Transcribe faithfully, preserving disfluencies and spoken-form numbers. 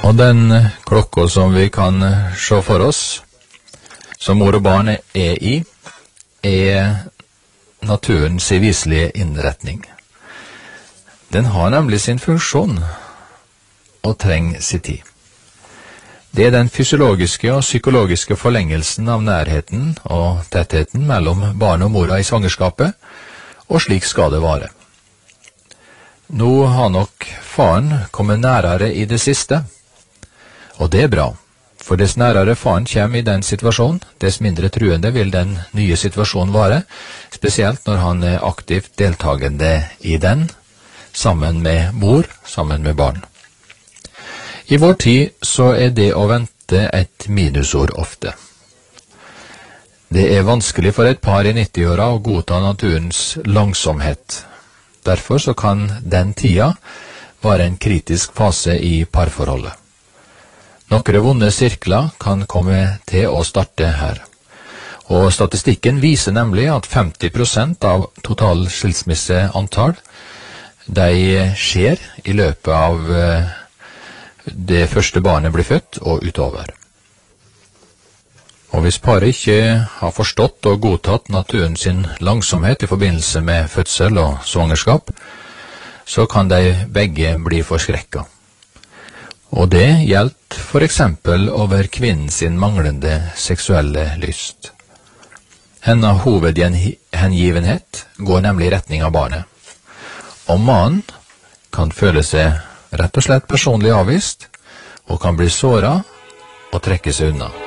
Og den klokka som vi kan se for oss, som mor og barn er i, er naturens viselige innretning. Den har nemlig sin funksjon og trenger sin tid. Det er den fysiologiske og psykologiske forlengelsen av nærheten og tettheten mellom barn og mora i svangerskapet, og slik skal det være. Nå har nok faren kommet nærere i det siste, og det er bra, for dess nærere faren kommer i den situasjonen, dess mindre truende vil den nye situasjonen være, spesielt når han er aktivt deltagende i den, sammen med mor, sammen med barn. I vår tid så er det å vente et minusord ofte. Det er vanskelig for et par i nittiåra å godta naturens langsomhet. Derfor så kan den tida være en kritisk fase i parforholdet. Nokkre vonde sirkler kan komme til å starte her. Og statistikken viser nemlig at femti prosent av total skilsmisseantall de skjer i løpet av det første barnet blir født og utover. Og hvis paret ikke har forstått og godtatt naturen sin langsomhet i forbindelse med fødsel og svangerskap, så kan de begge bli forskrekket. Og det gjelder for eksempel over kvinnen sin manglende seksuelle lyst. Hennes hovedhengivenhet går nemlig i retning av barnet. Og mannen kan føle seg rett og slett personlig avvist, og kan bli såret og trekke seg unna.